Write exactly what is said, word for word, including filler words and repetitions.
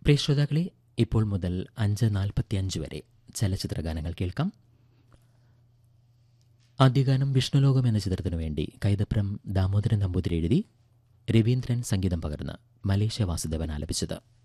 പ്രിയ ശ്രോതാക്കളെ, ഇപ്പോൾ മുതൽ അഞ്ച് നാൽപ്പത്തിയഞ്ച് വരെ ചലച്ചിത്ര ഗാനങ്ങൾ കേൾക്കാം. ആദ്യഗാനം വിഷ്ണുലോകം എന്ന ചിത്രത്തിനു വേണ്ടി കൈതപ്രം ദാമോദരൻ നമ്പൂതിരി എഴുതി രവീന്ദ്രൻ സംഗീതം പകർന്ന് മലേഷ്യ വാസുദേവൻ ആലപിച്ചത്.